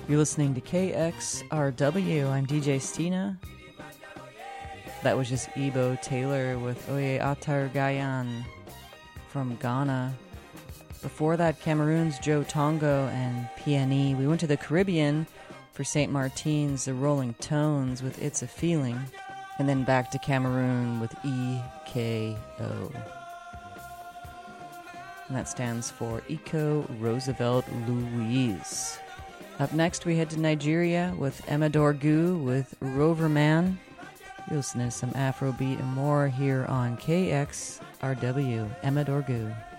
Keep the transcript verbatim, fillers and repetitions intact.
You're listening to K X R W. I'm D J Stina. That was just Ebo Taylor with Oye Atar Gayan from Ghana. Before that, Cameroon's Joe Tongo and P N E. We went to the Caribbean for Saint Martin's, the Rolling Tones with It's a Feeling. And then back to Cameroon with E K O. And that stands for Eco Roosevelt Louise. Up next, we head to Nigeria with Emma Dorgu with Rover Man. You're listening to some Afrobeat and more here on K X R W. Emma Dorgu.